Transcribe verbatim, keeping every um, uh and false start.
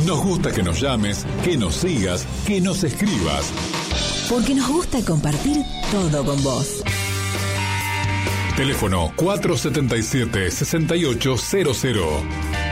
Nos gusta que nos llames, que nos sigas, que nos escribas. Porque nos gusta compartir todo con vos. Teléfono cuatro siete siete, seis ocho cero cero.